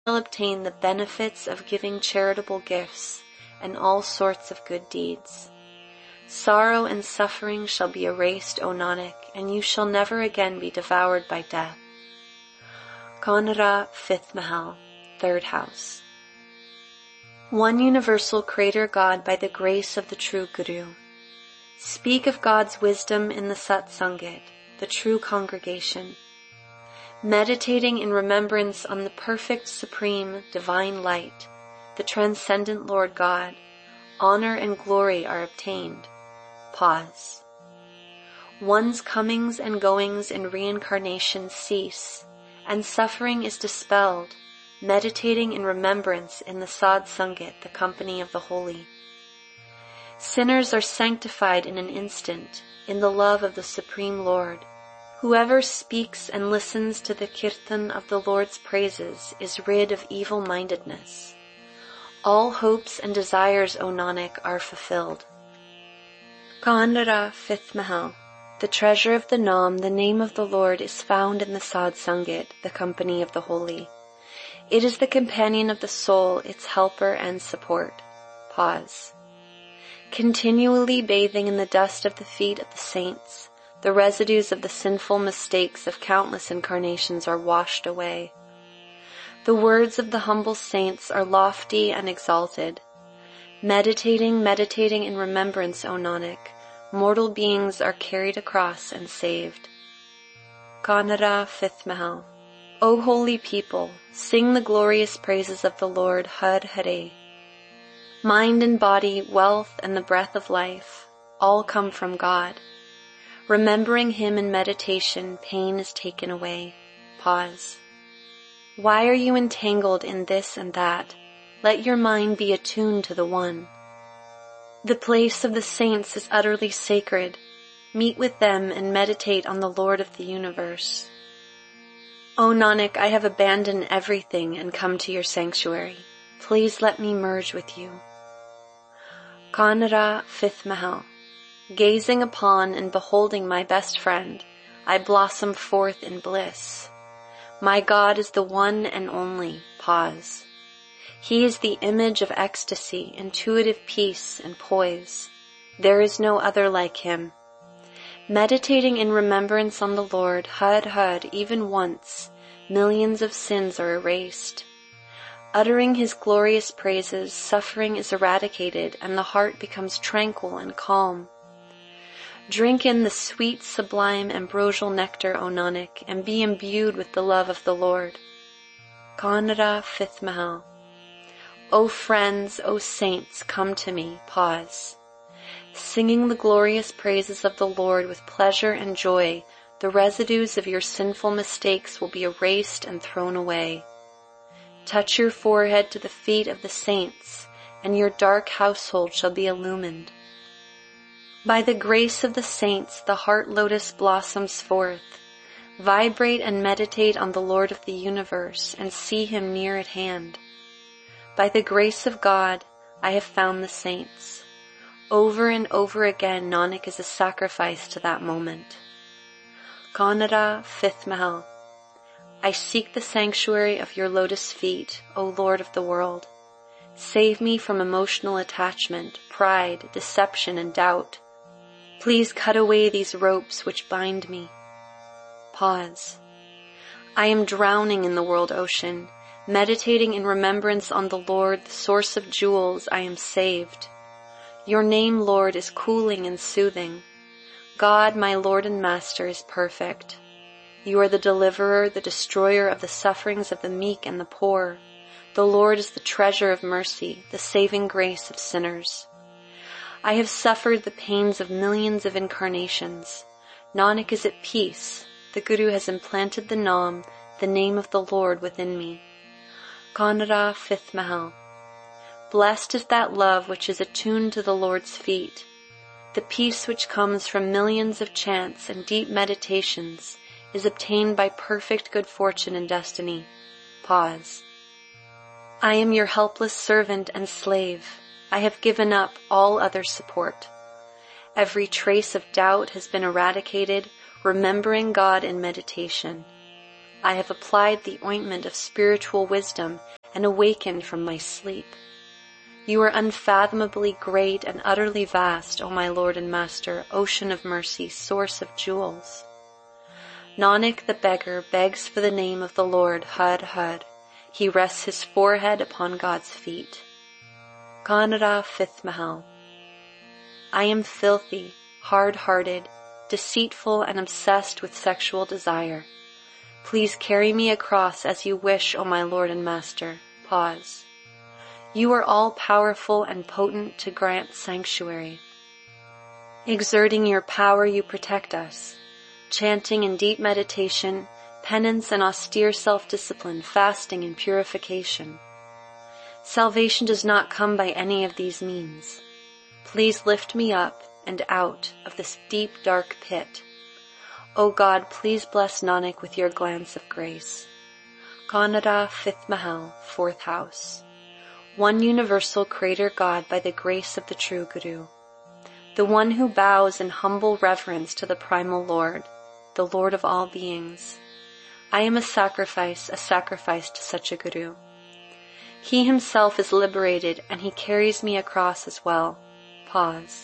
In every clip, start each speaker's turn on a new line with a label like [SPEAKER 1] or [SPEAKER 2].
[SPEAKER 1] shall obtain the benefits of giving charitable gifts and all sorts of good deeds. Sorrow and suffering shall be erased, O Nanak, and you shall never again be devoured by death. Kanara, 5th Mahal, 3rd house. One universal Creator God by the grace of the true Guru. Speak of God's wisdom in the Satsangit, the true congregation. Meditating in remembrance on the perfect, supreme, divine light, the transcendent Lord God, honor and glory are obtained. Pause. One's comings and goings in reincarnation cease, and suffering is dispelled, meditating in remembrance in the Satsangit, the company of the holy. Sinners are sanctified in an instant, in the love of the Supreme Lord. Whoever speaks and listens to the kirtan of the Lord's praises is rid of evil-mindedness. All hopes and desires, O Nanak, are fulfilled. Kanara, 5th Mahal. The treasure of the Nam, the name of the Lord, is found in the Satsangit, the company of the holy. It is the companion of the soul, its helper and support. Pause. Continually bathing in the dust of the feet of the saints, the residues of the sinful mistakes of countless incarnations are washed away. The words of the humble saints are lofty and exalted. Meditating in remembrance, O Nanak, mortal beings are carried across and saved. Kanara, 5th Mahal. O holy people, sing the glorious praises of the Lord Har Hare. Mind and body, wealth and the breath of life, all come from God. Remembering Him in meditation, pain is taken away. Pause. Why are you entangled in this and that? Let your mind be attuned to the One. The place of the saints is utterly sacred. Meet with them and meditate on the Lord of the universe. O Nanak, I have abandoned everything and come to your sanctuary. Please let me merge with you. Kanara, 5th Mahal. Gazing upon and beholding my best friend, I blossom forth in bliss. My God is the one and only. Pause. He is the image of ecstasy, intuitive peace, and poise. There is no other like Him. Meditating in remembrance on the Lord, Har Har, even once, millions of sins are erased. Uttering His glorious praises, suffering is eradicated, and the heart becomes tranquil and calm. Drink in the sweet, sublime, ambrosial nectar, O Nanak, and be imbued with the love of the Lord. Kanara, 5th Mahal. O friends, O saints, come to me. Pause. Singing the glorious praises of the Lord with pleasure and joy, the residues of your sinful mistakes will be erased and thrown away. Touch your forehead to the feet of the saints, and your dark household shall be illumined. By the grace of the saints, the heart lotus blossoms forth. Vibrate and meditate on the Lord of the universe and see Him near at hand. By the grace of God, I have found the saints. Over and over again, Nanak is a sacrifice to that moment. Kanara, 5th Mahal. I seek the sanctuary of your lotus feet, O Lord of the world. Save me from emotional attachment, pride, deception, and doubt. Please cut away these ropes which bind me. Pause. I am drowning in the world ocean. Meditating in remembrance on the Lord, the source of jewels, I am saved. Your name, Lord, is cooling and soothing. God, my Lord and Master, is perfect. You are the deliverer, the destroyer of the sufferings of the meek and the poor. The Lord is the treasure of mercy, the saving grace of sinners. I have suffered the pains of millions of incarnations. Nanak is at peace. The Guru has implanted the Nam, the name of the Lord, within me. Kanara, 5th Mahal. Blessed is that love which is attuned to the Lord's feet. The peace which comes from millions of chants and deep meditations is obtained by perfect good fortune and destiny. Pause. I am your helpless servant and slave. I have given up all other support. Every trace of doubt has been eradicated, remembering God in meditation. I have applied the ointment of spiritual wisdom and awakened from my sleep. You are unfathomably great and utterly vast, O my Lord and Master, ocean of mercy, source of jewels. Nanak the beggar begs for the name of the Lord, Har Har. He rests his forehead upon God's feet. Kanara, 5th Mahal. I am filthy, hard-hearted, deceitful, and obsessed with sexual desire. Please carry me across as you wish, O my Lord and Master. Pause. You are all-powerful and potent to grant sanctuary. Exerting your power, you protect us. Chanting in deep meditation, penance and austere self-discipline, fasting and purification. Salvation does not come by any of these means. Please lift me up and out of this deep, dark pit. O God, please bless Nanak with your glance of grace. Kanara, 5th Mahal, 4th house. One universal Creator God by the grace of the true Guru. The one who bows in humble reverence to the primal Lord, the Lord of all beings. I am a sacrifice to such a Guru. He himself is liberated and he carries me across as well. Pause.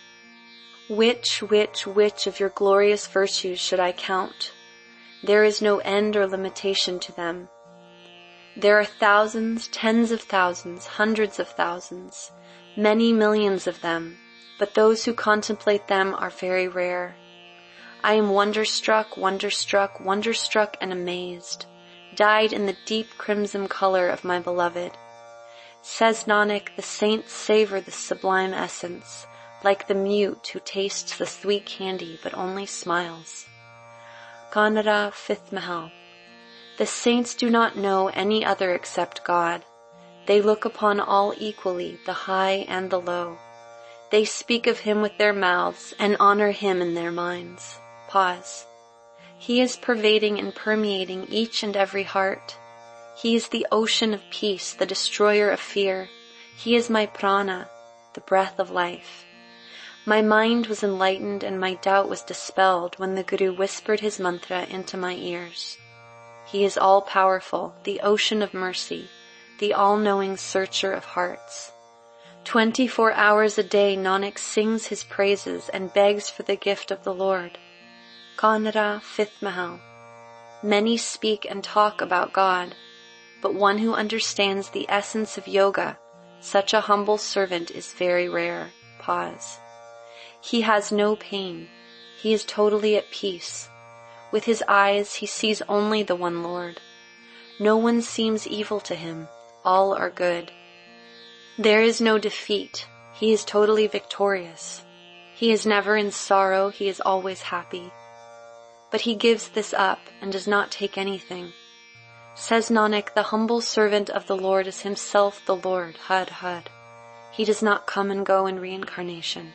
[SPEAKER 1] Which of your glorious virtues should I count? There is no end or limitation to them. There are thousands, tens of thousands, hundreds of thousands, many millions of them, but those who contemplate them are very rare. I am wonderstruck and amazed, dyed in the deep crimson color of my beloved. Says Nanak, the saints savor the sublime essence, like the mute who tastes the sweet candy but only smiles. Kanara, 5th Mahal. The saints do not know any other except God. They look upon all equally, the high and the low. They speak of him with their mouths and honor him in their minds. Pause. He is pervading and permeating each and every heart. He is the ocean of peace, the destroyer of fear. He is my prana, the breath of life. My mind was enlightened and my doubt was dispelled when the Guru whispered his mantra into my ears. He is all-powerful, the ocean of mercy, the all-knowing searcher of hearts. 24 hours a day Nanak sings his praises and begs for the gift of the Lord. Kanara, 5th Mahal. Many speak and talk about God, but one who understands the essence of yoga, such a humble servant, is very rare. Pause. He has no pain. He is totally at peace. With his eyes he sees only the one Lord. No one seems evil to him. All are good. There is no defeat. He is totally victorious. He is never in sorrow. He is always happy. But he gives this up and does not take anything. Says Nanak, the humble servant of the Lord is himself the Lord, Har Har. He does not come and go in reincarnation.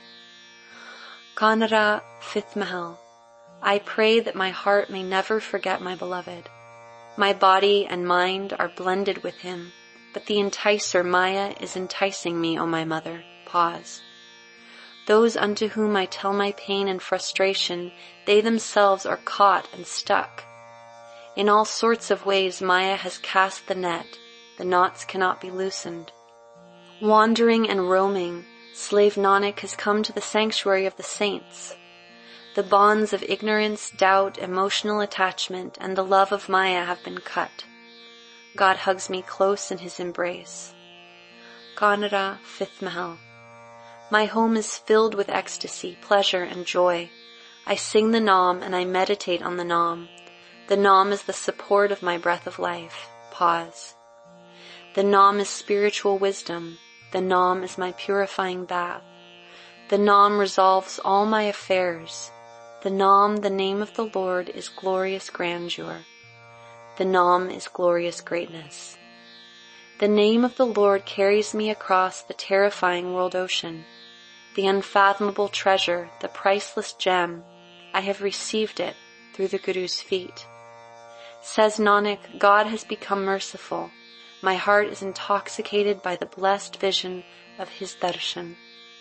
[SPEAKER 1] Kanara, 5th Mahal. I pray that my heart may never forget my beloved. My body and mind are blended with him, but the enticer Maya is enticing me, O my mother. Pause. Those unto whom I tell my pain and frustration, they themselves are caught and stuck. In all sorts of ways Maya has cast the net, the knots cannot be loosened. Wandering and roaming, slave Nanak has come to the sanctuary of the saints. The bonds of ignorance, doubt, emotional attachment, and the love of Maya have been cut. God hugs me close in his embrace. Kanara, 5th Mahal. My home is filled with ecstasy, pleasure, and joy. I sing the Nam and I meditate on the Nam. The Nam is the support of my breath of life. Pause. The Nam is spiritual wisdom. The Nam is my purifying bath. The Nam resolves all my affairs. The Nam, the name of the Lord, is glorious grandeur. The Nam is glorious greatness. The name of the Lord carries me across the terrifying world ocean. The unfathomable treasure, the priceless gem, I have received it through the Guru's feet. Says Nanak, God has become merciful. My heart is intoxicated by the blessed vision of his darshan.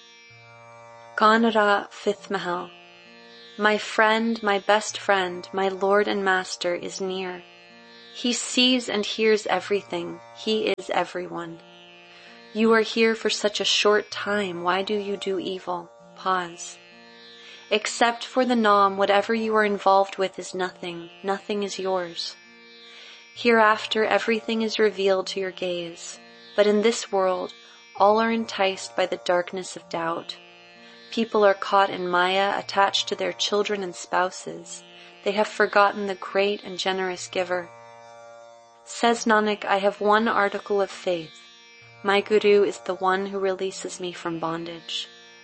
[SPEAKER 1] Kanara, 5th Mahal. My friend, my best friend, my Lord and Master is near. He sees and hears everything. He is everyone. You are here for such a short time. Why do you do evil? Pause. Except for the Nam, whatever you are involved with is nothing. Nothing is yours. Hereafter, everything is revealed to your gaze. But in this world, all are enticed by the darkness of doubt. People are caught in Maya, attached to their children and spouses. They have forgotten the great and generous giver. Says Nanak, I have one article of faith. My Guru is the one who releases me from bondage.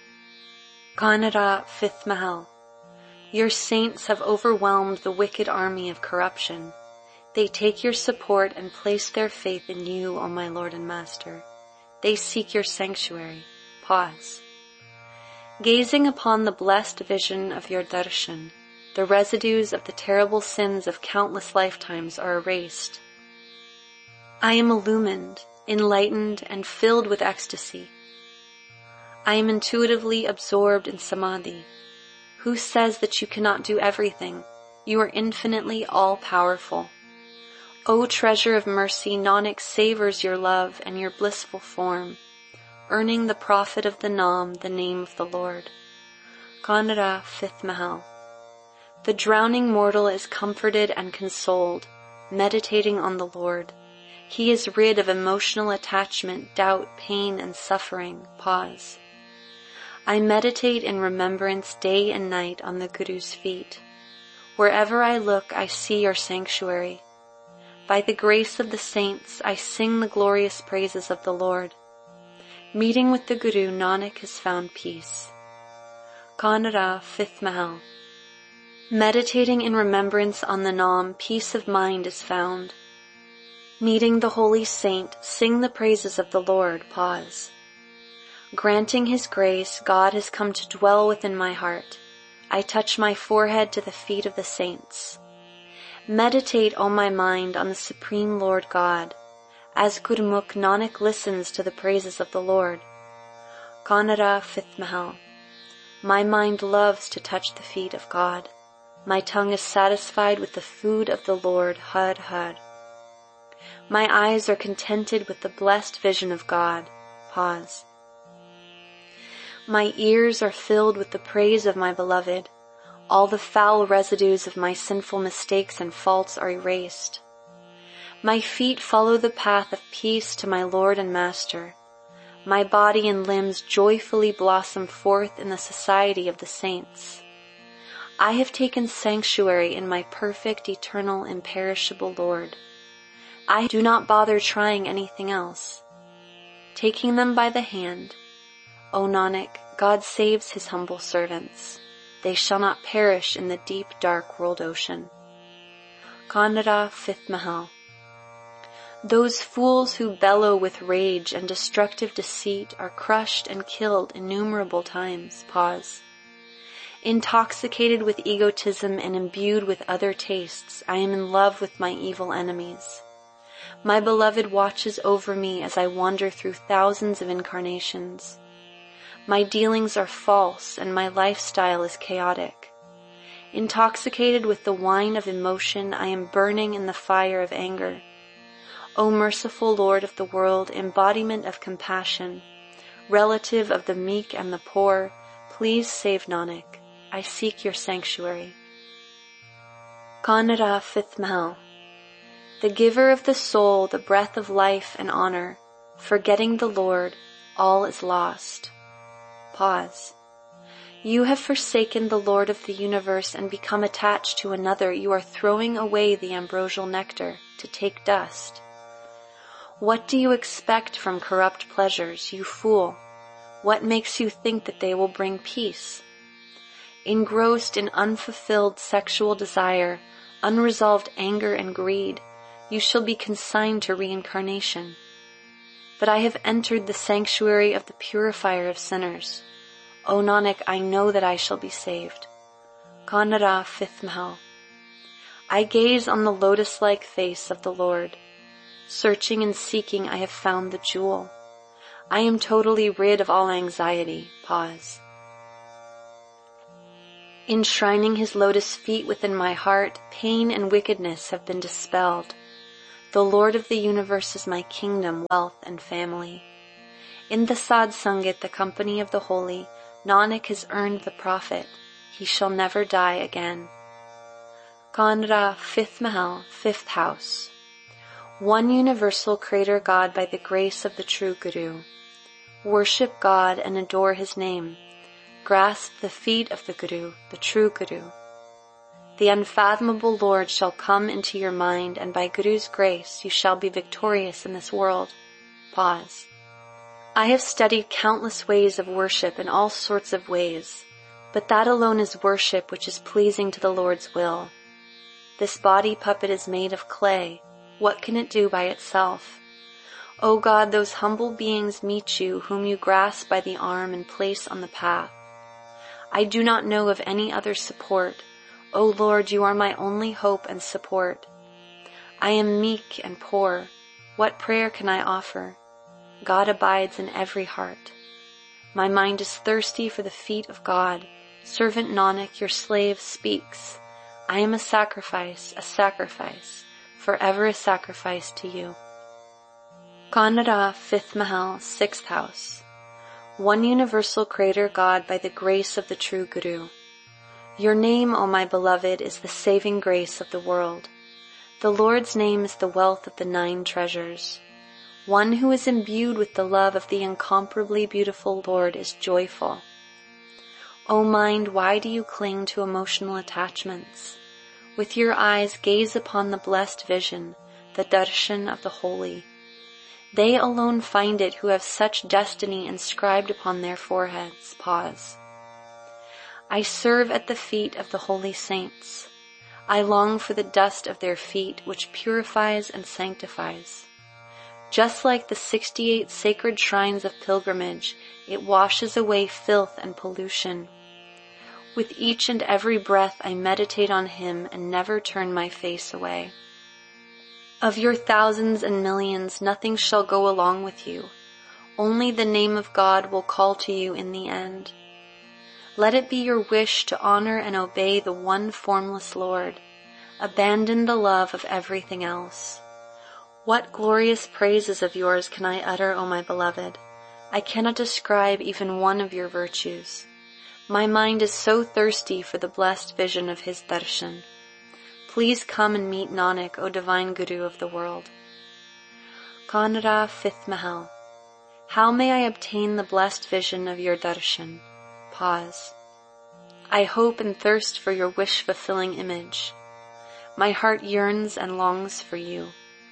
[SPEAKER 1] Kanara, 5th Mahal. Your saints have overwhelmed the wicked army of corruption. They take your support and place their faith in you, O my Lord and Master. They seek your sanctuary. Pause. Gazing upon the blessed vision of your darshan, the residues of the terrible sins of countless lifetimes are erased. I am illumined, enlightened, and filled with ecstasy. I am intuitively absorbed in samadhi. Who says that you cannot do everything? You are infinitely all-powerful. O treasure of mercy, Nanak savors your love and your blissful form, earning the profit of the Nam, the name of the Lord. Kanara, 5th Mahal. The drowning mortal is comforted and consoled, meditating on the Lord. He is rid of emotional attachment, doubt, pain, and suffering. Pause. I meditate in remembrance day and night on the Guru's feet. Wherever I look, I see your sanctuary. By the grace of the saints, I sing the glorious praises of the Lord. Meeting with the Guru, Nanak has found peace. Kanara, 5th Mahal. Meditating in remembrance on the Nam, peace of mind is found. Meeting the holy saint, sing the praises of the Lord. Pause. Granting his grace, God has come to dwell within my heart. I touch my forehead to the feet of the saints. Meditate, O my mind, on the Supreme Lord God. As Gurmukh, Nanak listens to the praises of the Lord. Kanara, 5th Mahal. My mind loves to touch the feet of God. My tongue is satisfied with the food of the Lord. Har Har. My eyes are contented with the blessed vision of God. Pause. My ears are filled with the praise of my beloved. All the foul residues of my sinful mistakes and faults are erased. My feet follow the path of peace to my Lord and Master. My body and limbs joyfully blossom forth in the society of the saints. I have taken sanctuary in my perfect, eternal, imperishable Lord. I do not bother trying anything else. Taking them by the hand, O Nanak, God saves his humble servants. They shall not perish in the deep, dark world ocean. Kanara, 5th Mahal. Those fools who bellow with rage and destructive deceit are crushed and killed innumerable times. Pause. Intoxicated with egotism and imbued with other tastes, I am in love with my evil enemies. My beloved watches over me as I wander through thousands of incarnations. My dealings are false and my lifestyle is chaotic. Intoxicated with the wine of emotion, I am burning in the fire of anger. O merciful Lord of the world, embodiment of compassion, relative of the meek and the poor, please save Nanak. I seek your sanctuary. Kanara, 5th Mahal. The giver of the soul, the breath of life and honor, forgetting the Lord, all is lost. Pause. You have forsaken the Lord of the universe and become attached to another. You are throwing away the ambrosial nectar to take dust. What do you expect from corrupt pleasures, you fool? What makes you think that they will bring peace? Engrossed in unfulfilled sexual desire, unresolved anger and greed, you shall be consigned to reincarnation. But I have entered the sanctuary of the purifier of sinners. O Nanak, I know that I shall be saved. Kanara, 5th Mahal. I gaze on the lotus-like face of the Lord. Searching and seeking, I have found the jewel. I am totally rid of all anxiety. Pause. Enshrining his lotus feet within my heart, pain and wickedness have been dispelled. The Lord of the universe is my kingdom, wealth, and family. In the Sad Sangat, the company of the holy, Nanak has earned the profit. He shall never die again. Kanra, 5th Mahal, 5th house. One universal creator God by the grace of the true Guru. Worship God and adore His name. Grasp the feet of the Guru, the true Guru. The unfathomable Lord shall come into your mind, and by Guru's grace you shall be victorious in this world. Pause. I have studied countless ways of worship in all sorts of ways, but that alone is worship which is pleasing to the Lord's will. This body puppet is made of clay. What can it do by itself? O God, those humble beings meet you whom you grasp by the arm and place on the path. I do not know of any other support. O Lord, you are my only hope and support. I am meek and poor. What prayer can I offer? God abides in every heart. My mind is thirsty for the feet of God. Servant Nanak, your slave, speaks. I am a sacrifice, forever a sacrifice to you. Kanara, 5th Mahal, 6th house. One universal creator God by the grace of the true Guru. Your name, O my beloved, is the saving grace of the world. The Lord's name is the wealth of the 9 treasures. One who is imbued with the love of the incomparably beautiful Lord is joyful. O mind, why do you cling to emotional attachments? With your eyes gaze upon the blessed vision, the darshan of the holy. They alone find it who have such destiny inscribed upon their foreheads. Pause. I serve at the feet of the holy saints. I long for the dust of their feet, which purifies and sanctifies. Just like the 68 sacred shrines of pilgrimage, it washes away filth and pollution. With each and every breath I meditate on Him and never turn my face away. Of your thousands and millions, nothing shall go along with you. Only the name of God will call to you in the end. Let it be your wish to honor and obey the one formless Lord. Abandon the love of everything else. What glorious praises of yours can I utter, O my beloved? I cannot describe even one of your virtues. My mind is so thirsty for the blessed vision of His darshan. Please come and meet Nanak, O divine Guru of the world. Kanra, 5th Mahal. How may I obtain the blessed vision of your darshan? Pause. I hope and thirst for your wish-fulfilling image. My heart yearns and longs for you.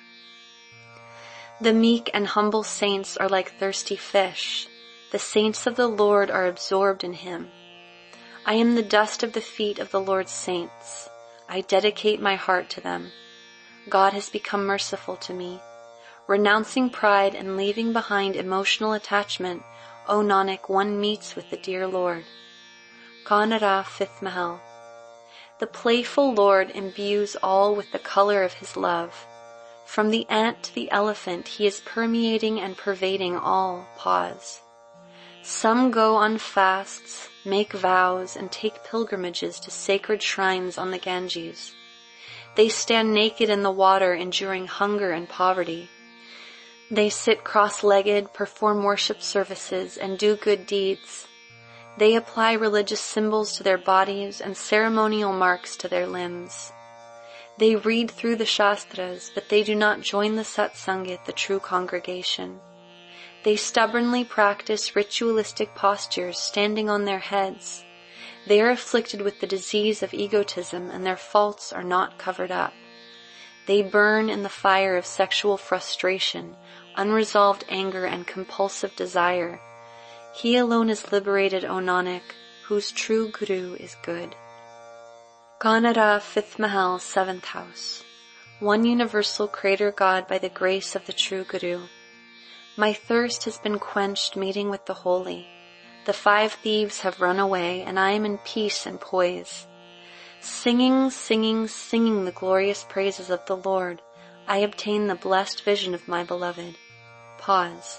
[SPEAKER 1] The meek and humble saints are like thirsty fish. The saints of the Lord are absorbed in Him. I am the dust of the feet of the Lord's saints. I dedicate my heart to them. God has become merciful to me. Renouncing pride and leaving behind emotional attachment, O Nanak, one meets with the dear Lord. Kanara, 5th Mahal. The playful Lord imbues all with the color of His love. From the ant to the elephant, He is permeating and pervading all. Pause. Some go on fasts, make vows, and take pilgrimages to sacred shrines on the Ganges. They stand naked in the water, enduring hunger and poverty. They sit cross-legged, perform worship services, and do good deeds. They apply religious symbols to their bodies and ceremonial marks to their limbs. They read through the Shastras, but they do not join the Satsangit, the true congregation. They stubbornly practice ritualistic postures, standing on their heads. They are afflicted with the disease of egotism, and their faults are not covered up. They burn in the fire of sexual frustration, unresolved anger, and compulsive desire. He alone is liberated, O Nanak, whose true Guru is good. Kanara, 5th Mahal, 7th house. One universal creator God by the grace of the true Guru. My thirst has been quenched meeting with the holy. The 5 thieves have run away, and I am in peace and poise. Singing, singing, singing the glorious praises of the Lord, I obtain the blessed vision of my beloved. Pause.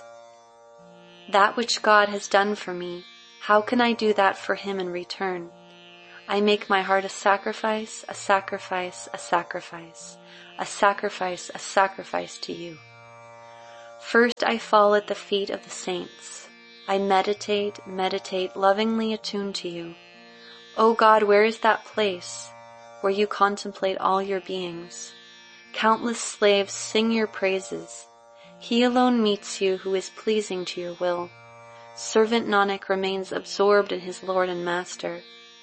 [SPEAKER 1] That which God has done for me, how can I do that for Him in return? I make my heart a sacrifice, a sacrifice, a sacrifice, a sacrifice, a sacrifice to you. First I fall at the feet of the saints. I meditate, lovingly attuned to you. O God, where is that place where you contemplate all your beings? Countless slaves sing your praises. He alone meets you who is pleasing to your will. Servant Nanak remains absorbed in his Lord and Master.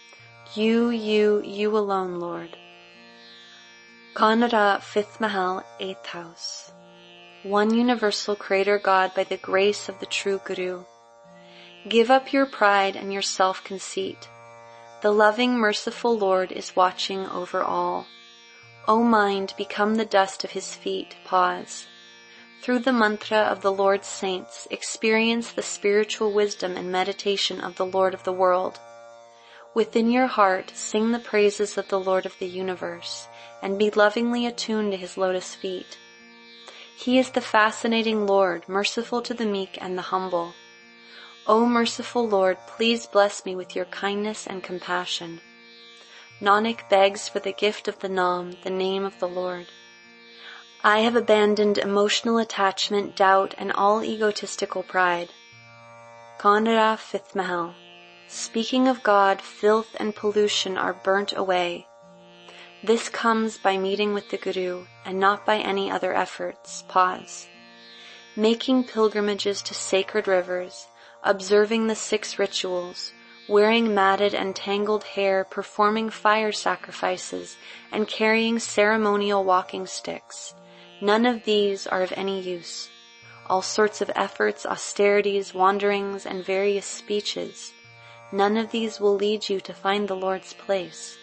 [SPEAKER 1] You alone, Lord. Kanara, 5th Mahal, 8th House. One universal Creator God by the grace of the true Guru. Give up your pride and your self-conceit. The loving, merciful Lord is watching over all. O mind, become the dust of his feet. Pause. Through the mantra of the Lord's saints, experience the spiritual wisdom and meditation of the Lord of the world. Within your heart, sing the praises of the Lord of the universe, and be lovingly attuned to his lotus feet. He is the fascinating Lord, merciful to the meek and the humble. O merciful Lord, please bless me with your kindness and compassion. Nanak begs for the gift of the Nam, the name of the Lord. I have abandoned emotional attachment, doubt, and all egotistical pride. Kanara, 5th Mahal. Speaking of God, filth and pollution are burnt away. This comes by meeting with the Guru, and not by any other efforts. Pause. Making pilgrimages to sacred rivers, observing the 6 rituals, wearing matted and tangled hair, performing fire sacrifices, and carrying ceremonial walking sticks. None of these are of any use. All sorts of efforts, austerities, wanderings, and various speeches. None of these will lead you to find the Lord's place.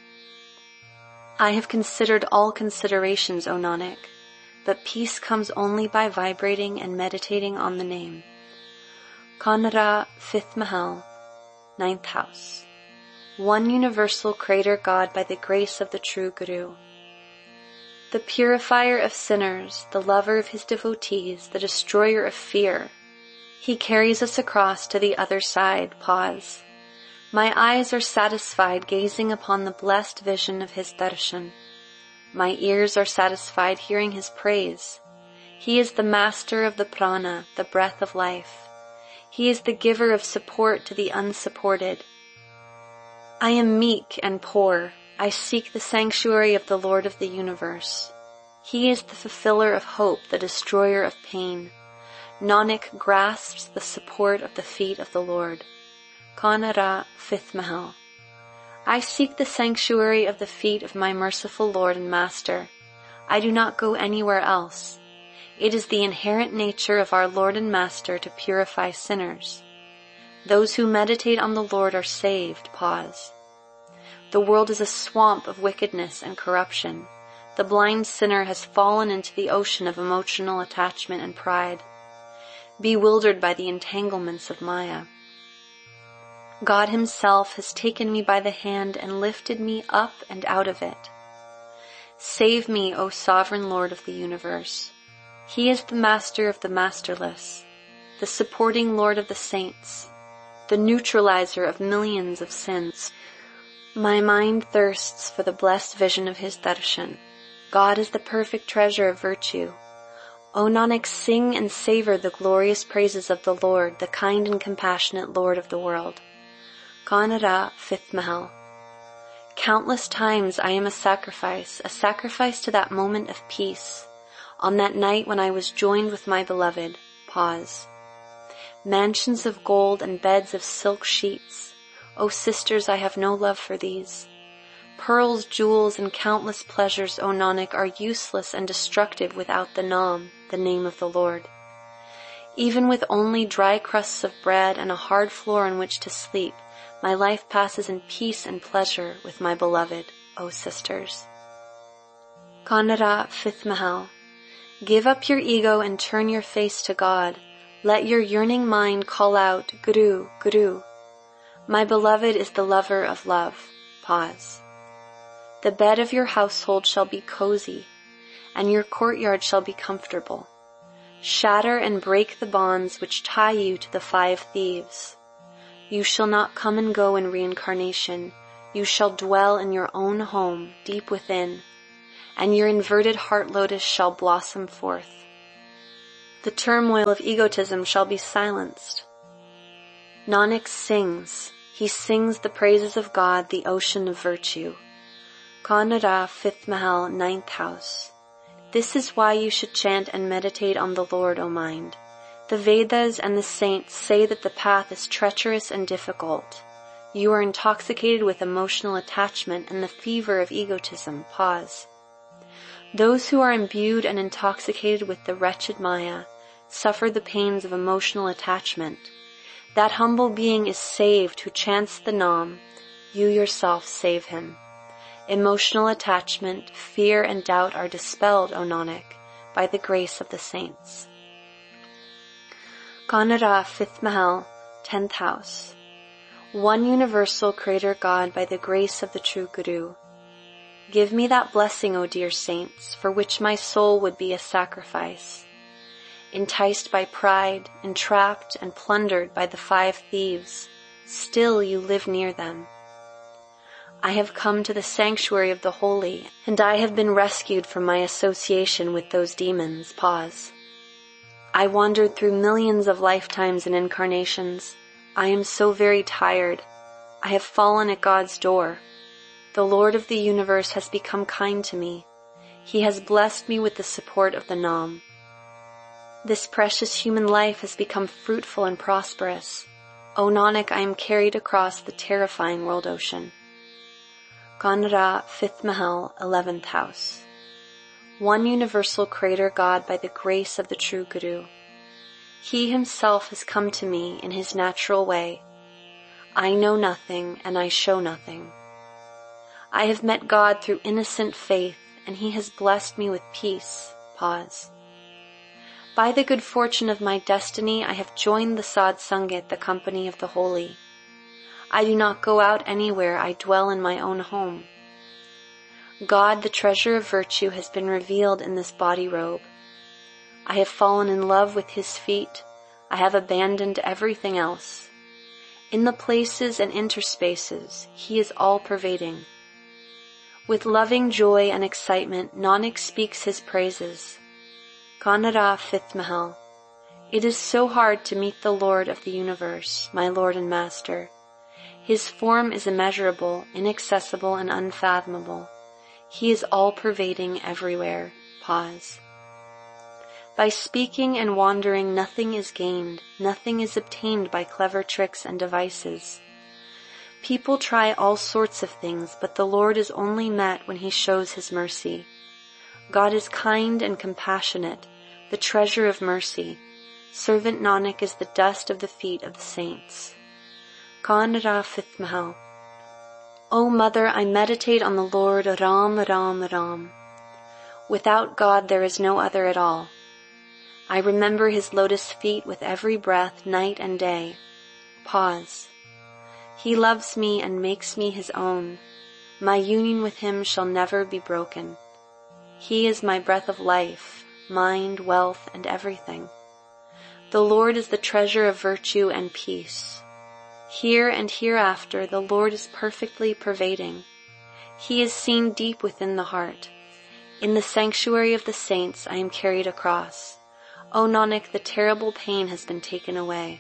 [SPEAKER 1] I have considered all considerations, O Nanak, but peace comes only by vibrating and meditating on the name. Kanara, 5th Mahal, 9th House. One universal Creator God by the grace of the true Guru. The purifier of sinners, the lover of his devotees, the destroyer of fear. He carries us across to the other side. Pause. My eyes are satisfied gazing upon the blessed vision of his darshan. My ears are satisfied hearing his praise. He is the master of the prana, the breath of life. He is the giver of support to the unsupported. I am meek and poor. I seek the sanctuary of the Lord of the universe. He is the fulfiller of hope, the destroyer of pain. Nanak grasps the support of the feet of the Lord. Kanara, 5th Mahal. I seek the sanctuary of the feet of my merciful Lord and Master. I do not go anywhere else. It is the inherent nature of our Lord and Master to purify sinners. Those who meditate on the Lord are saved. Pause. The world is a swamp of wickedness and corruption. The blind sinner has fallen into the ocean of emotional attachment and pride, bewildered by the entanglements of Maya. God himself has taken me by the hand and lifted me up and out of it. Save me, O sovereign Lord of the universe. He is the master of the masterless, the supporting Lord of the saints, the neutralizer of millions of sins. My mind thirsts for the blessed vision of his darshan. God is the perfect treasure of virtue. O Nanak, sing and savor the glorious praises of the Lord, the kind and compassionate Lord of the world. Kanara, 5th Mahal. Countless times I am a sacrifice to that moment of peace, on that night when I was joined with my beloved. Pause. Mansions of gold and beds of silk sheets. O sisters, I have no love for these. Pearls, jewels, and countless pleasures, O Nanak, are useless and destructive without the Nam, the name of the Lord. Even with only dry crusts of bread and a hard floor on which to sleep, my life passes in peace and pleasure with my beloved, O sisters. Kanara, 5th Mahal. Give up your ego and turn your face to God. Let your yearning mind call out, Guru, Guru. My beloved is the lover of love. Pause. The bed of your household shall be cozy, and your courtyard shall be comfortable. Shatter and break the bonds which tie you to the 5 thieves. You shall not come and go in reincarnation. You shall dwell in your own home deep within, and your inverted heart lotus shall blossom forth. The turmoil of egotism shall be silenced. Nanak sings. He sings the praises of God, the ocean of virtue. Kanara, 5th Mahal, 9th house. This is why you should chant and meditate on the Lord, O mind. The Vedas and the saints say that the path is treacherous and difficult. You are intoxicated with emotional attachment and the fever of egotism. Pause. Those who are imbued and intoxicated with the wretched Maya suffer the pains of emotional attachment. That humble being is saved who chants the Nam. You yourself save him. Emotional attachment, fear, and doubt are dispelled, O Nanak, by the grace of the saints. Kanara, 5th Mahal, 10th house. One universal Creator God by the grace of the true Guru. Give me that blessing, O dear saints, for which my soul would be a sacrifice. Enticed by pride, entrapped and plundered by the 5 thieves, still you live near them. I have come to the sanctuary of the holy, and I have been rescued from my association with those demons. Pause. I wandered through millions of lifetimes and incarnations. I am so very tired. I have fallen at God's door. The Lord of the universe has become kind to me. He has blessed me with the support of the Nam. This precious human life has become fruitful and prosperous. O Nanak, I am carried across the terrifying world ocean. Kanara, 5th Mahal, 11th house. One universal Creator God by the grace of the true Guru. He himself has come to me in his natural way. I know nothing and I show nothing. I have met God through innocent faith, and he has blessed me with peace. Pause. By the good fortune of my destiny, I have joined the Sadh Sangat, the company of the holy. I do not go out anywhere, I dwell in my own home. God, the treasure of virtue, has been revealed in this body robe. I have fallen in love with his feet. I have abandoned everything else. In the places and interspaces, he is all-pervading. With loving joy and excitement, Nanak speaks his praises. Kanara, 5th Mahal. It is so hard to meet the Lord of the universe, my Lord and Master. His form is immeasurable, inaccessible, and unfathomable. He is all-pervading everywhere. Pause. By speaking and wandering, nothing is gained, nothing is obtained by clever tricks and devices. People try all sorts of things, but the Lord is only met when he shows his mercy. God is kind and compassionate, the treasure of mercy. Servant Nanak is the dust of the feet of the saints. Kanara, 5th Mahal. O Mother, I meditate on the Lord Ram, Ram, Ram. Without God there is no other at all. I remember his lotus feet with every breath, night and day. Pause. He loves me and makes me his own. My union with him shall never be broken. He is my breath of life, mind, wealth, and everything. The Lord is the treasure of virtue and peace. Here and hereafter the Lord is perfectly pervading. He is seen deep within the heart. In the sanctuary of the saints I am carried across. O Nanak, the terrible pain has been taken away.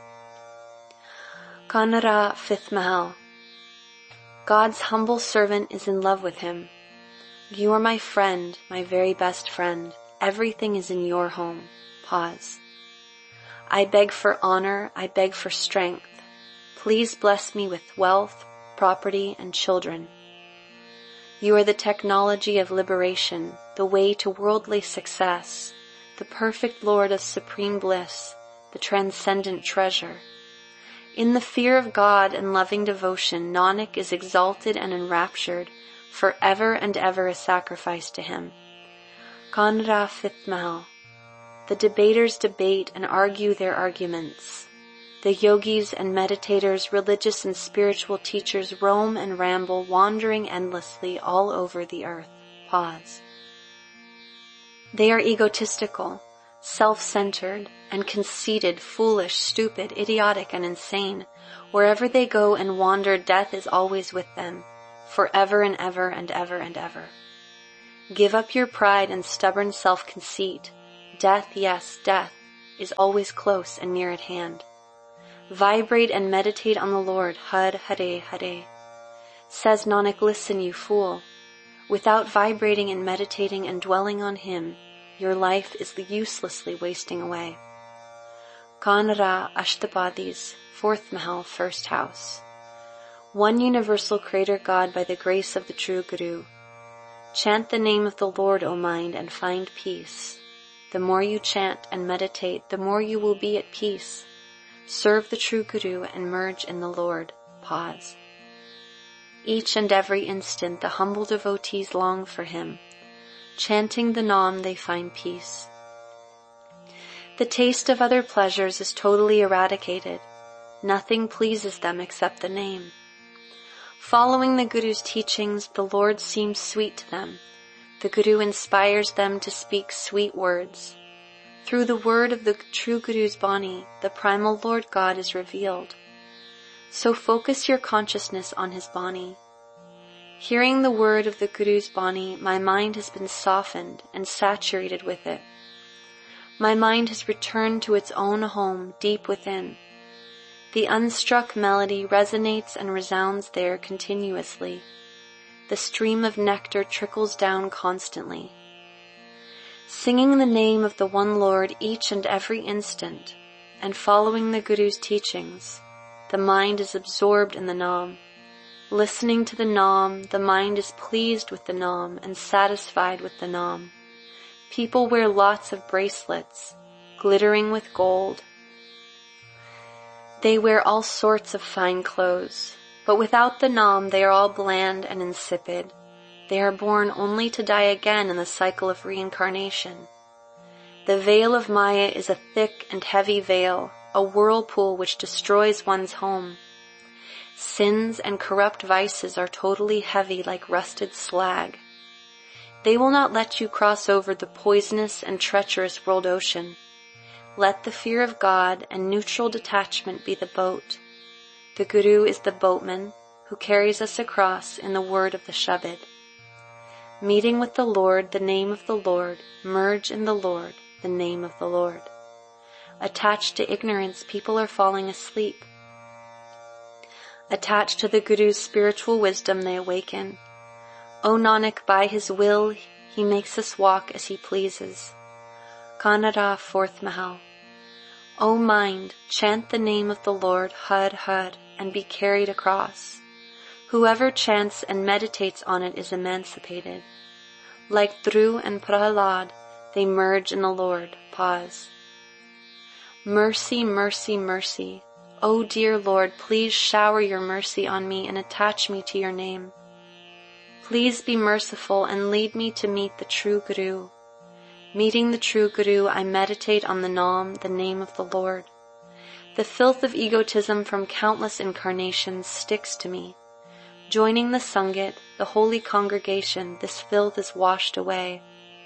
[SPEAKER 1] Kanara, 5th Mahal. God's humble servant is in love with him. You are my friend, my very best friend. Everything is in your home. Pause. I beg for honor, I beg for strength. Please bless me with wealth, property, and children. You are the technology of liberation, the way to worldly success, the perfect Lord of supreme bliss, the transcendent treasure. In the fear of God and loving devotion, Nanak is exalted and enraptured, forever and ever a sacrifice to him. Kanara, 5th Mahal. The debaters debate and argue their arguments. The yogis and meditators, religious and spiritual teachers roam and ramble, wandering endlessly all over the earth. Pause. They are egotistical. self-centered and conceited, foolish, stupid, idiotic, and insane. Wherever they go and wander, death is always with them, forever and ever and ever and ever. Give up your pride and stubborn self-conceit. Death, yes, death, is always close and near at hand. Vibrate and meditate on the Lord, Har Hare Hare. Says Nanak, listen, you fool. Without vibrating and meditating and dwelling on Him, your life is uselessly wasting away. Kanara Ashtapadis, 4th Mahal, 1st House. One universal Creator God by the grace of the true Guru. Chant the name of the Lord, O mind, and find peace. The more you chant and meditate, the more you will be at peace. Serve the true Guru and merge in the Lord. Pause. Each and every instant the humble devotees long for Him. Chanting the Nam, they find peace. The taste of other pleasures is totally eradicated. Nothing pleases them except the name. Following the Guru's teachings, the Lord seems sweet to them. The Guru inspires them to speak sweet words. Through the word of the true Guru's Bani, the primal Lord God is revealed. So focus your consciousness on His Bani. Hearing the word of the Guru's Bani, my mind has been softened and saturated with it. My mind has returned to its own home deep within. The unstruck melody resonates and resounds there continuously. The stream of nectar trickles down constantly. Singing the name of the one Lord each and every instant, and following the Guru's teachings, the mind is absorbed in the Nam. Listening to the Nam, the mind is pleased with the Nam and satisfied with the Nam. People wear lots of bracelets, glittering with gold. They wear all sorts of fine clothes, but without the Nam they are all bland and insipid. They are born only to die again in the cycle of reincarnation. The veil of Maya is a thick and heavy veil, a whirlpool which destroys one's home. Sins and corrupt vices are totally heavy like rusted slag. They will not let you cross over the poisonous and treacherous world ocean. Let the fear of God and neutral detachment be the boat. The Guru is the boatman who carries us across in the word of the Shabad. Meeting with the Lord, the name of the Lord, merge in the Lord, the name of the Lord. Attached to ignorance, people are falling asleep. Attached to the Guru's spiritual wisdom, they awaken. O Nanak, by His will, He makes us walk as He pleases. Kanara, 4th Mahal. O mind, chant the name of the Lord, Har Har, and be carried across. Whoever chants and meditates on it is emancipated. Like Dhru and Prahlad, they merge in the Lord. Pause. Mercy, mercy, mercy. O dear Lord, please shower your mercy on me and attach me to your name. Please be merciful and lead me to meet the true Guru. Meeting the true Guru, I meditate on the Nam, the name of the Lord. The filth of egotism from countless incarnations sticks to me. Joining the Sangat, the holy congregation, this filth is washed away.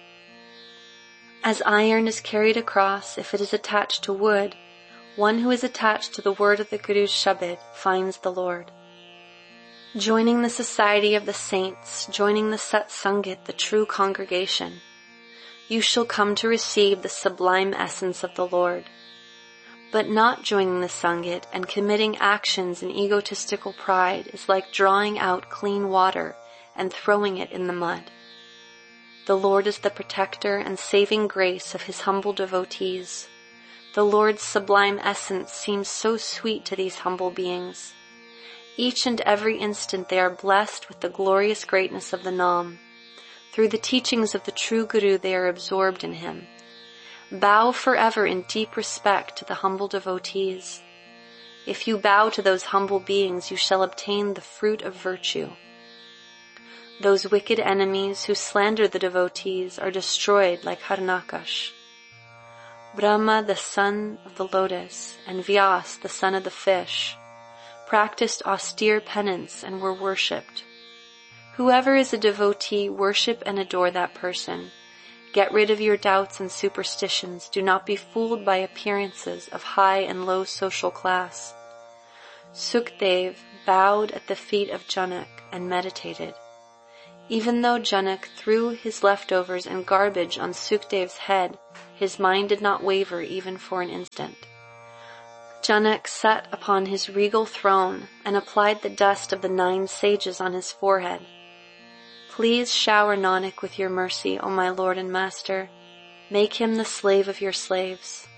[SPEAKER 1] As iron is carried across if it is attached to wood, one who is attached to the word of the Guru's Shabad finds the Lord. Joining the society of the saints, joining the Sat Sangat, the true congregation, you shall come to receive the sublime essence of the Lord. But not joining the Sangat and committing actions in egotistical pride is like drawing out clean water and throwing it in the mud. The Lord is the protector and saving grace of His humble devotees. The Lord's sublime essence seems so sweet to these humble beings. Each and every instant they are blessed with the glorious greatness of the Nam. Through the teachings of the true Guru they are absorbed in Him. Bow forever in deep respect to the humble devotees. If you bow to those humble beings, you shall obtain the fruit of virtue. Those wicked enemies who slander the devotees are destroyed like Harnakash. Brahma, the son of the lotus, and Vyas, the son of the fish, practiced austere penance and were worshipped. Whoever is a devotee, worship and adore that person. Get rid of your doubts and superstitions. Do not be fooled by appearances of high and low social class. Sukdev bowed at the feet of Janak and meditated. Even though Janak threw his leftovers and garbage on Sukdev's head, his mind did not waver even for an instant. Janak sat upon his regal throne and applied the dust of the 9 sages on his forehead. Please shower Nanak with your mercy, O my Lord and Master. Make him the slave of your slaves.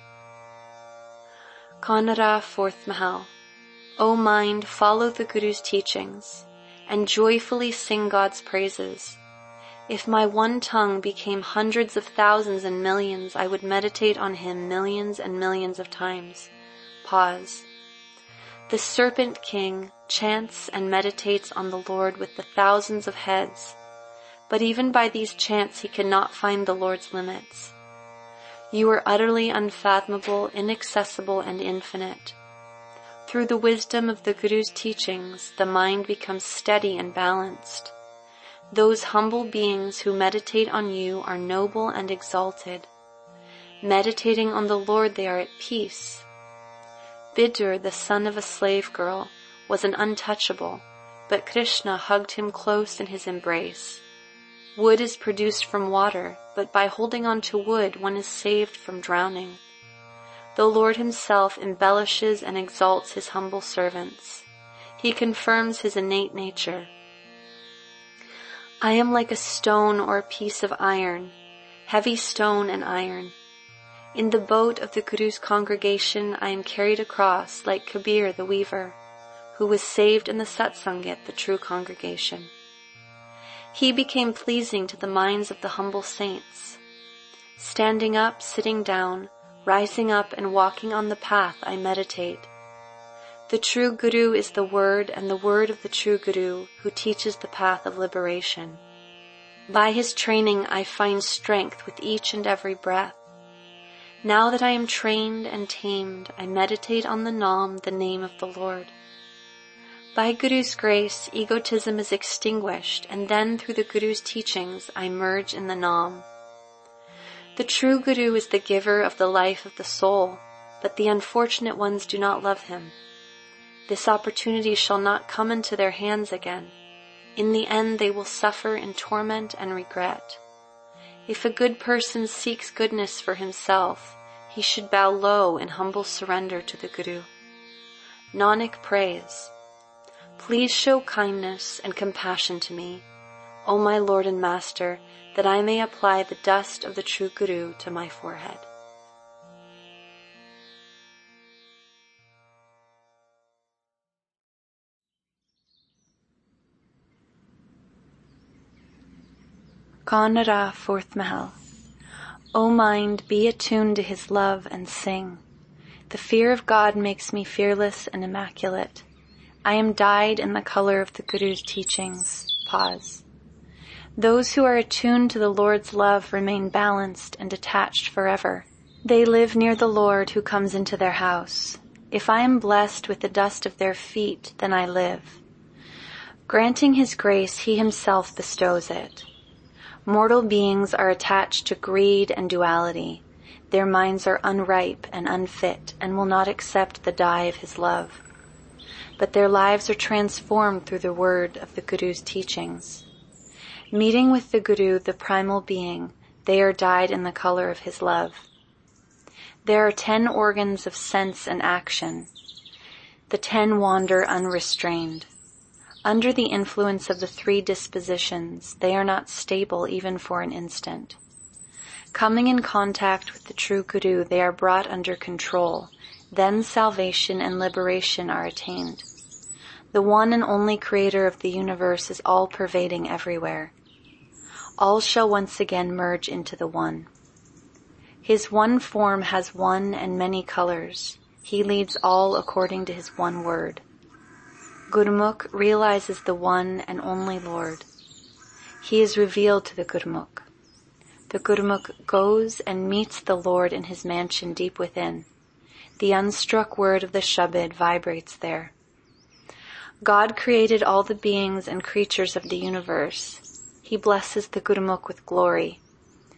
[SPEAKER 1] Kanara, 4th Mahal. O mind, follow the Guru's teachings and joyfully sing God's praises. If my one tongue became hundreds of thousands and millions, I would meditate on him millions and millions of times. Pause. The Serpent King chants and meditates on the Lord with the thousands of heads, but even by these chants he cannot find the Lord's limits. You are utterly unfathomable, inaccessible, and infinite. Through the wisdom of the Guru's teachings, the mind becomes steady and balanced. Those humble beings who meditate on you are noble and exalted. Meditating on the Lord, they are at peace. Vidur, the son of a slave girl, was an untouchable, but Krishna hugged him close in his embrace. Wood is produced from water, but by holding on to wood, one is saved from drowning. The Lord himself embellishes and exalts his humble servants. He confirms his innate nature. I am like a stone or a piece of iron, heavy stone and iron. In the boat of the Guru's congregation, I am carried across like Kabir the weaver, who was saved in the Satsangit, the true congregation. He became pleasing to the minds of the humble saints. Standing up, sitting down, rising up and walking on the path, I meditate. The true Guru is the word and the word of the true Guru who teaches the path of liberation. By his training I find strength with each and every breath. Now that I am trained and tamed, I meditate on the Naam, the name of the Lord. By Guru's grace, egotism is extinguished, and then through the Guru's teachings, I merge in the Naam. The true Guru is the giver of the life of the soul, but the unfortunate ones do not love him. This opportunity shall not come into their hands again. In the end, they will suffer in torment and regret. If a good person seeks goodness for himself, he should bow low in humble surrender to the Guru. Nanak prays, please show kindness and compassion to me, O my Lord and Master, that I may apply the dust of the true Guru to my forehead. Kanara, 4th Mahal. O mind, be attuned to his love and sing. The fear of God makes me fearless and immaculate. I am dyed in the color of the Guru's teachings. Pause. Those who are attuned to the Lord's love remain balanced and detached forever. They live near the Lord who comes into their house. If I am blessed with the dust of their feet, then I live. Granting his grace, he himself bestows it. Mortal beings are attached to greed and duality. Their minds are unripe and unfit and will not accept the dye of his love. But their lives are transformed through the word of the Guru's teachings. Meeting with the Guru, the primal being, they are dyed in the color of his love. There are 10 organs of sense and action. The 10 wander unrestrained. Under the influence of the 3 dispositions, they are not stable even for an instant. Coming in contact with the true Guru, they are brought under control. Then salvation and liberation are attained. The one and only creator of the universe is all-pervading everywhere. All shall once again merge into the one. His one form has one and many colors. He leads all according to his one word. Gurmukh realizes the one and only Lord. He is revealed to the Gurmukh. The Gurmukh goes and meets the Lord in his mansion deep within. The unstruck word of the Shabad vibrates there. God created all the beings and creatures of the universe. He blesses the Gurmukh with glory.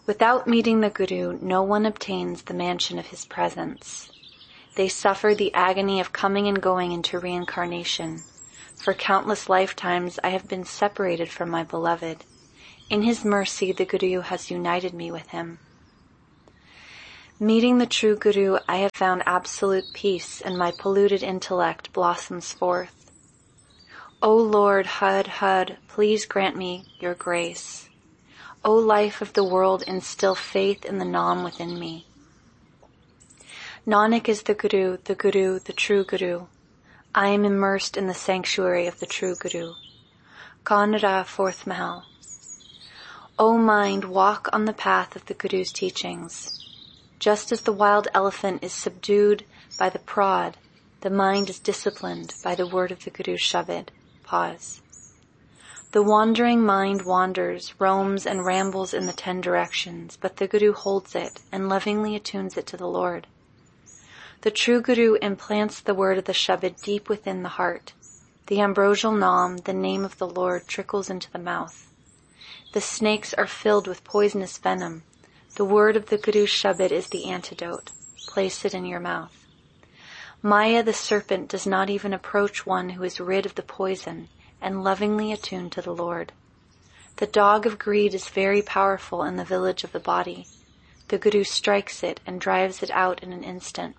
[SPEAKER 1] Without meeting the Guru, no one obtains the mansion of his presence. They suffer the agony of coming and going into reincarnation. For countless lifetimes I have been separated from my beloved. In his mercy, the Guru has united me with him. Meeting the true Guru, I have found absolute peace, and my polluted intellect blossoms forth. O Lord Hud Hud, please grant me your grace. O life of the world, instill faith in the Nam within me. Nanak is the Guru, the true Guru. I am immersed in the sanctuary of the true Guru. Kanara, 4th Mahal. O mind, walk on the path of the Guru's teachings. Just as the wild elephant is subdued by the prod, the mind is disciplined by the word of the Guru's Shabad. Pause. The wandering mind wanders, roams, and rambles in the 10 directions, but the Guru holds it and lovingly attunes it to the Lord. The true Guru implants the word of the Shabad deep within the heart. The ambrosial Nam, the name of the Lord, trickles into the mouth. The snakes are filled with poisonous venom. The word of the Guru's Shabad is the antidote. Place it in your mouth. Maya the serpent does not even approach one who is rid of the poison and lovingly attuned to the Lord. The dog of greed is very powerful in the village of the body. The Guru strikes it and drives it out in an instant.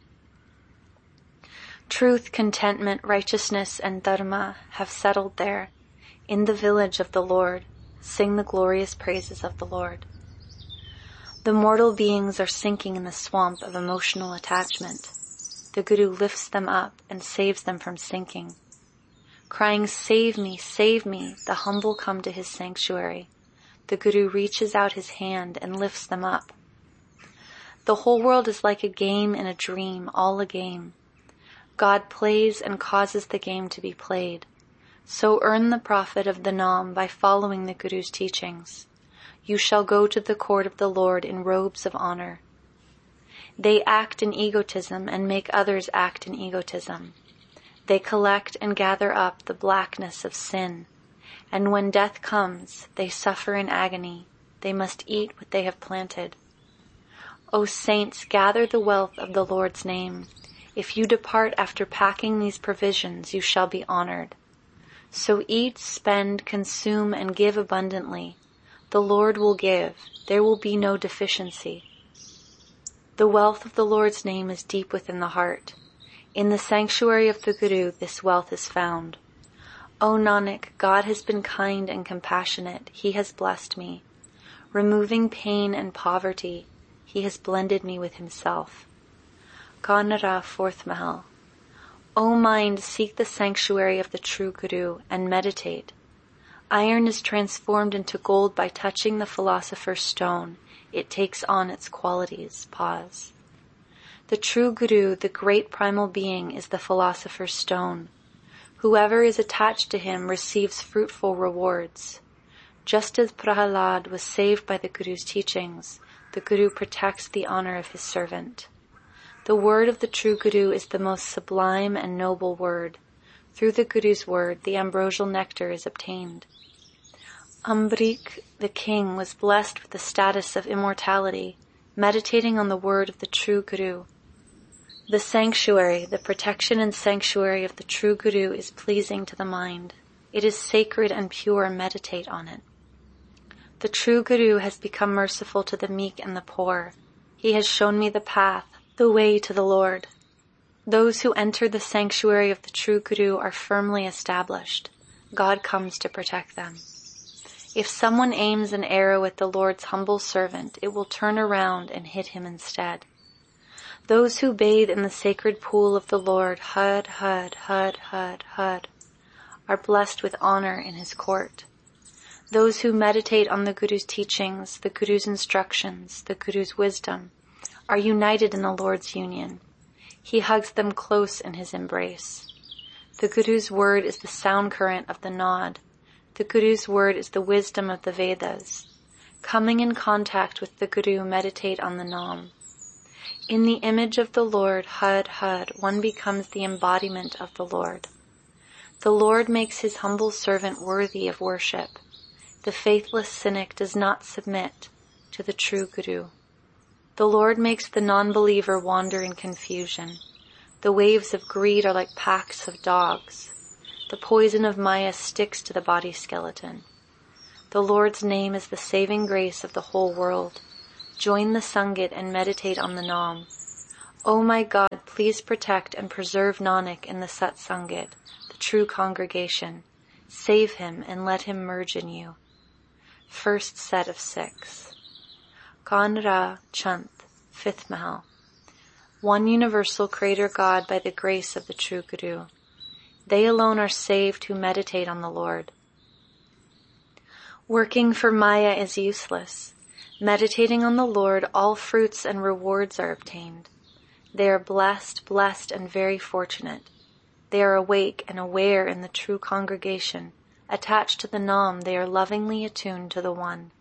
[SPEAKER 1] Truth, contentment, righteousness, and dharma have settled there. In the village of the Lord, sing the glorious praises of the Lord. The mortal beings are sinking in the swamp of emotional attachment. The Guru lifts them up and saves them from sinking. Crying, save me, the humble come to his sanctuary. The Guru reaches out his hand and lifts them up. The whole world is like a game in a dream, all a game. God plays and causes the game to be played. So earn the profit of the Nam by following the Guru's teachings. You shall go to the court of the Lord in robes of honor. They act in egotism and make others act in egotism. They collect and gather up the blackness of sin, and when death comes, they suffer in agony. They must eat what they have planted. O saints, gather the wealth of the Lord's name. If you depart after packing these provisions, you shall be honored. So eat, spend, consume, and give abundantly. The Lord will give. There will be no deficiency. The wealth of the Lord's name is deep within the heart. In the sanctuary of the Guru, this wealth is found. O Nanak, God has been kind and compassionate. He has blessed me. Removing pain and poverty, He has blended me with Himself. Kanara, 4th Mahal. O mind, seek the sanctuary of the true Guru and meditate. Iron is transformed into gold by touching the philosopher's stone. It takes on its qualities. Pause. The true Guru, the great primal being, is the philosopher's stone. Whoever is attached to him receives fruitful rewards. Just as Prahalad was saved by the Guru's teachings, the Guru protects the honor of his servant. The word of the true Guru is the most sublime and noble word. Through the Guru's word, the ambrosial nectar is obtained. Ambrik, the king, was blessed with the status of immortality, meditating on the word of the true Guru. The sanctuary, the protection and sanctuary of the true Guru is pleasing to the mind. It is sacred and pure. Meditate on it. The true Guru has become merciful to the meek and the poor. He has shown me the path, the way to the Lord. Those who enter the sanctuary of the true Guru are firmly established. God comes to protect them. If someone aims an arrow at the Lord's humble servant, it will turn around and hit him instead. Those who bathe in the sacred pool of the Lord, Hud, Hud, Hud, Hud, Hud, are blessed with honor in His court. Those who meditate on the Guru's teachings, the Guru's instructions, the Guru's wisdom, are united in the Lord's union. He hugs them close in His embrace. The Guru's word is the sound current of the Nod. The Guru's word is the wisdom of the Vedas. Coming in contact with the Guru, meditate on the Nam. In the image of the Lord, Hud, Hud, one becomes the embodiment of the Lord. The Lord makes His humble servant worthy of worship. The faithless cynic does not submit to to the true Guru. The Lord makes the non-believer wander in confusion. The waves of greed are like packs of dogs. The poison of Maya sticks to the body skeleton. The Lord's name is the saving grace of the whole world. Join the Sangat and meditate on the Nam. O my God, please protect and preserve Nanak in the Sat Sangat, the true congregation. Save him and let him merge in you. First set of 6. Kanra Chant, 5th Mahal. One universal Creator God by the grace of the true Guru. They alone are saved who meditate on the Lord. Working for Maya is useless. Meditating on the Lord, all fruits and rewards are obtained. They are blessed, and very fortunate. They are awake and aware in the true congregation. Attached to the Nam, they are lovingly attuned to the One.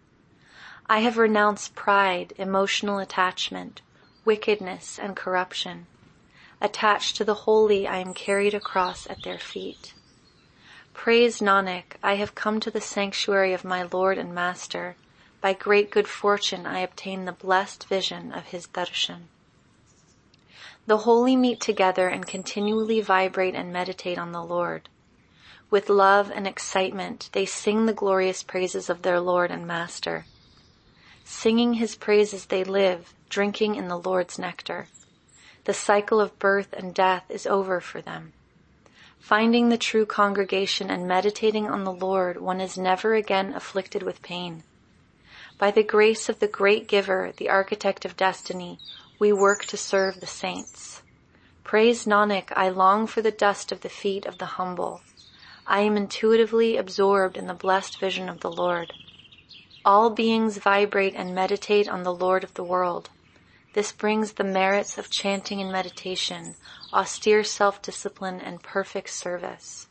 [SPEAKER 1] I have renounced pride, emotional attachment, wickedness, and corruption. Attached to the holy, I am carried across at their feet. Praise Nanak, I have come to the sanctuary of my Lord and Master. By great good fortune, I obtain the blessed vision of his darshan. The holy meet together and continually vibrate and meditate on the Lord. With love and excitement, they sing the glorious praises of their Lord and Master. Singing his praises they live, drinking in the Lord's nectar. The cycle of birth and death is over for them. Finding the true congregation and meditating on the Lord, one is never again afflicted with pain. By the grace of the great giver, the architect of destiny, we work to serve the saints. Praise Nanak, I long for the dust of the feet of the humble. I am intuitively absorbed in the blessed vision of the Lord. All beings vibrate and meditate on the Lord of the world. This brings the merits of chanting and meditation, austere self-discipline, and perfect service.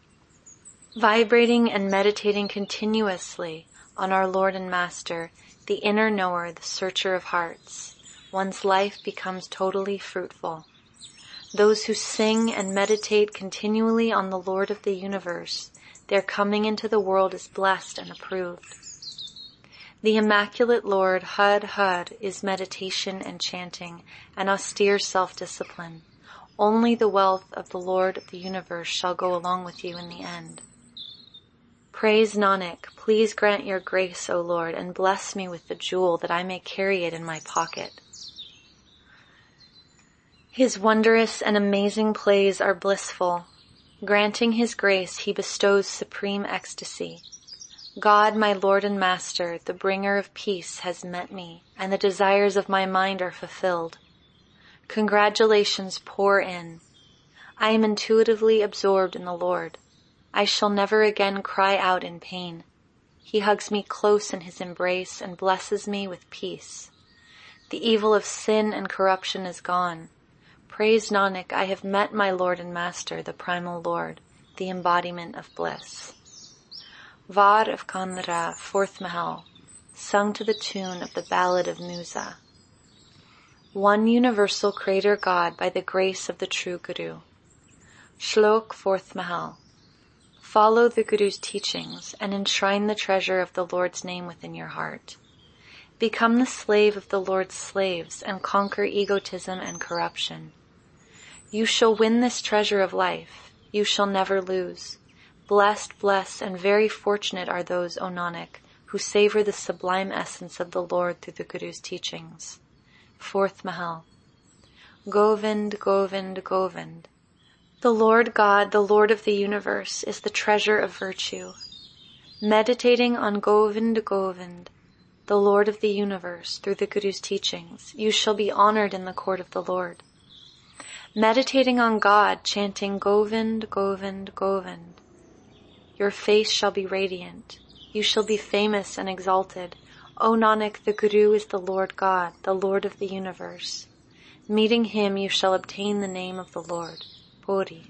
[SPEAKER 1] Vibrating and meditating continuously on our Lord and Master, the inner knower, the searcher of hearts, one's life becomes totally fruitful. Those who sing and meditate continually on the Lord of the universe, their coming into the world is blessed and approved. The Immaculate Lord, Had Had, is meditation and chanting, and austere self-discipline. Only the wealth of the Lord of the universe shall go along with you in the end. Praise Nanak, please grant your grace, O Lord, and bless me with the jewel that I may carry it in my pocket. His wondrous and amazing plays are blissful. Granting his grace, he bestows supreme ecstasy. God, my Lord and Master, the bringer of peace, has met me, and the desires of my mind are fulfilled. Congratulations pour in. I am intuitively absorbed in the Lord. I shall never again cry out in pain. He hugs me close in his embrace and blesses me with peace. The evil of sin and corruption is gone. Praise Nanak, I have met my Lord and Master, the primal Lord, the embodiment of bliss. Var of Kanra, 4th Mahal, sung to the tune of the Ballad of Musa. One universal Creator God by the grace of the true Guru. Shlok, 4th Mahal. Follow the Guru's teachings and enshrine the treasure of the Lord's name within your heart. Become the slave of the Lord's slaves and conquer egotism and corruption. You shall win this treasure of life. You shall never lose. Blessed, and very fortunate are those, O Nanak, who savor the sublime essence of the Lord through the Guru's teachings. 4th Mahal. Govind, Govind, Govind. The Lord God, the Lord of the universe, is the treasure of virtue. Meditating on Govind, Govind, the Lord of the universe, through the Guru's teachings, you shall be honored in the court of the Lord. Meditating on God, chanting Govind, Govind, Govind, your face shall be radiant. You shall be famous and exalted. O Nanak, the Guru is the Lord God, the Lord of the universe. Meeting him, you shall obtain the name of the Lord, Puri.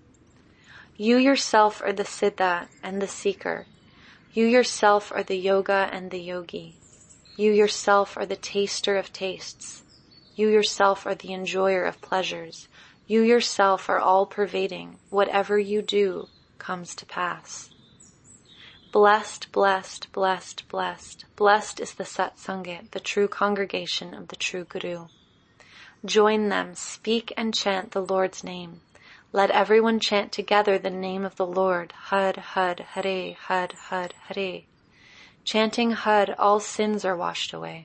[SPEAKER 1] You yourself are the Siddha and the Seeker. You yourself are the Yoga and the Yogi. You yourself are the taster of tastes. You yourself are the enjoyer of pleasures. You yourself are all-pervading. Whatever you do comes to pass. Blessed, blessed, blessed, blessed. Blessed is the Satsangit, the true congregation of the true Guru. Join them, speak and chant the Lord's name. Let everyone chant together the name of the Lord. Had, had, hare, had, had, hare. Chanting had, all sins are washed away.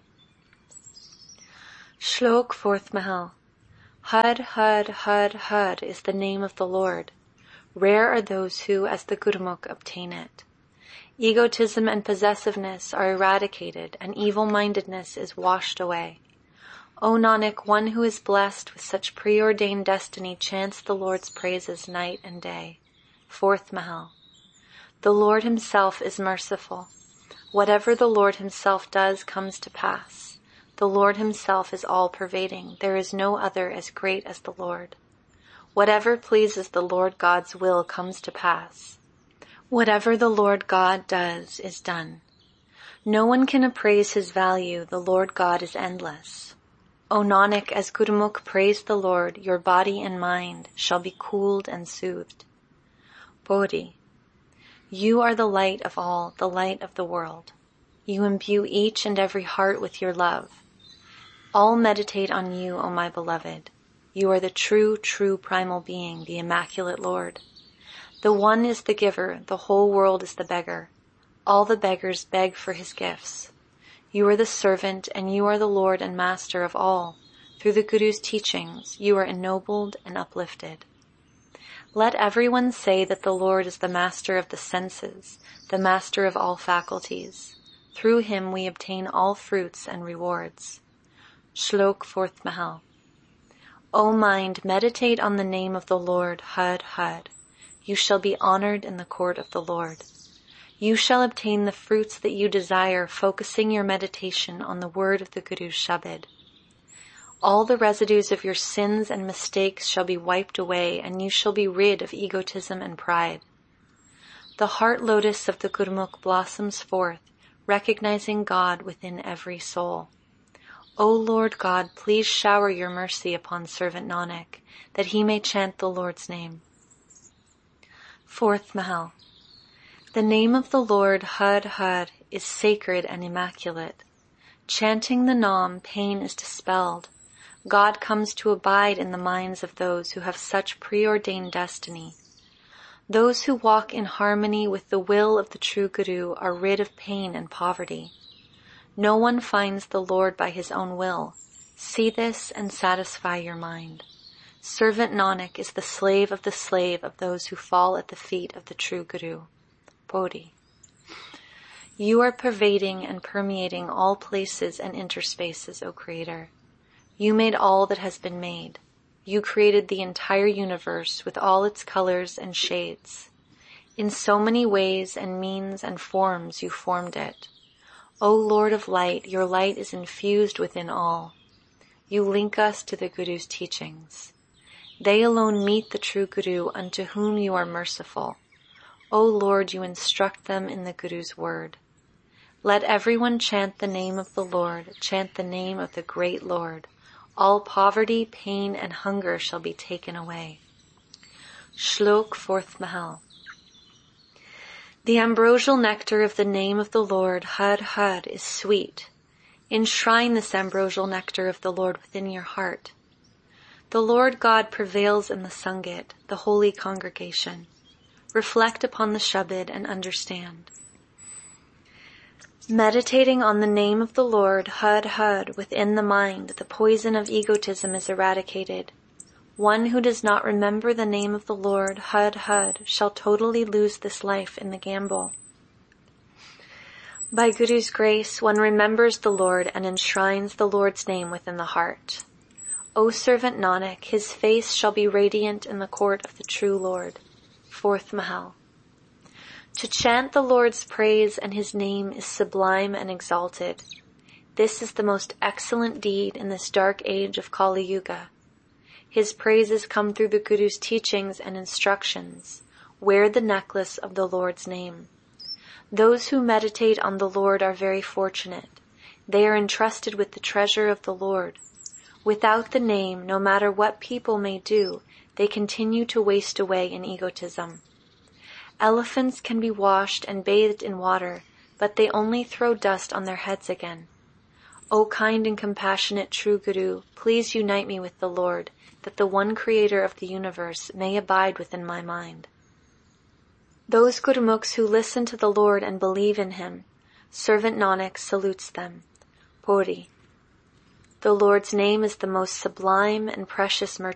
[SPEAKER 1] Shlok 4th Mahal. Had, had, had, had is the name of the Lord. Rare are those who, as the Gurmukh, obtain it. Egotism and possessiveness are eradicated, and evil-mindedness is washed away. O Nanak, one who is blessed with such preordained destiny chants the Lord's praises night and day. 4th Mahal. The Lord himself is merciful. Whatever the Lord himself does comes to pass. The Lord himself is all-pervading. There is no other as great as the Lord. Whatever pleases the Lord God's will comes to pass. Whatever the Lord God does is done. No one can appraise his value. The Lord God is endless. O Nanak, as Gurmukh praise the Lord, your body and mind shall be cooled and soothed. Bodhi. You are the light of all, the light of the world. You imbue each and every heart with your love. All meditate on you, O my beloved. You are the true, true primal being, the immaculate Lord. The one is the giver, the whole world is the beggar. All the beggars beg for his gifts. You are the servant, and you are the Lord and Master of all. Through the Guru's teachings, you are ennobled and uplifted. Let everyone say that the Lord is the master of the senses, the master of all faculties. Through him we obtain all fruits and rewards. Shlok 4th Mahal. O mind, meditate on the name of the Lord, Had, Had. You shall be honored in the court of the Lord. You shall obtain the fruits that you desire, focusing your meditation on the word of the Guru's Shabad. All the residues of your sins and mistakes shall be wiped away, and you shall be rid of egotism and pride. The heart lotus of the Gurmukh blossoms forth, recognizing God within every soul. O Lord God, please shower your mercy upon servant Nanak, that he may chant the Lord's name. 4th Mahal. The name of the Lord, Had, Had, is sacred and immaculate. Chanting the Nam, pain is dispelled. God comes to abide in the minds of those who have such preordained destiny. Those who walk in harmony with the will of the true Guru are rid of pain and poverty. No one finds the Lord by his own will. See this and satisfy your mind. Servant Nanak is the slave of those who fall at the feet of the true Guru. Bodhi. You are pervading and permeating all places and interspaces, O Creator. You made all that has been made. You created the entire universe with all its colors and shades. In so many ways and means and forms you formed it. O Lord of Light, your light is infused within all. You link us to the Guru's teachings. They alone meet the true Guru, unto whom you are merciful. O Lord, you instruct them in the Guru's word. Let everyone chant the name of the Lord, chant the name of the great Lord. All poverty, pain, and hunger shall be taken away. Shlok 4th Mahal. The ambrosial nectar of the name of the Lord, Had, Had, is sweet. Enshrine this ambrosial nectar of the Lord within your heart. The Lord God prevails in the Sangit, the holy congregation. Reflect upon the Shabad and understand. Meditating on the name of the Lord, Had, Had, within the mind, the poison of egotism is eradicated. One who does not remember the name of the Lord, Had, Had, shall totally lose this life in the gamble. By Guru's grace, one remembers the Lord and enshrines the Lord's name within the heart. O servant Nanak, his face shall be radiant in the court of the true Lord. 4th Mahal. To chant the Lord's praise and his name is sublime and exalted. This is the most excellent deed in this dark age of Kali Yuga. His praises come through the Guru's teachings and instructions. Wear the necklace of the Lord's name. Those who meditate on the Lord are very fortunate. They are entrusted with the treasure of the Lord. Without the name, no matter what people may do, they continue to waste away in egotism. Elephants can be washed and bathed in water, but they only throw dust on their heads again. O kind and compassionate true Guru, please unite me with the Lord, that the one creator of the universe may abide within my mind. Those Gurmukhs who listen to the Lord and believe in him, Servant Nanak salutes them. Puri. The Lord's name is the most sublime and precious merchandise.